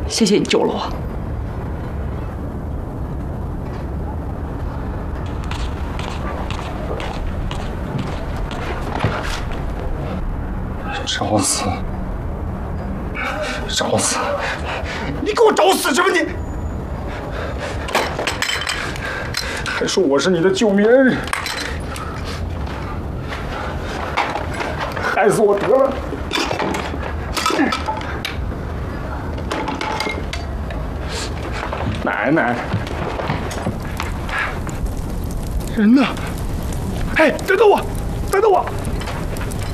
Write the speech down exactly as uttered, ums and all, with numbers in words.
谢谢你救了我。 找死！找死！你给我找死是吧你？还说我是你的救命恩人，害死我得了！奶奶，人呢？哎，等等我，等等我！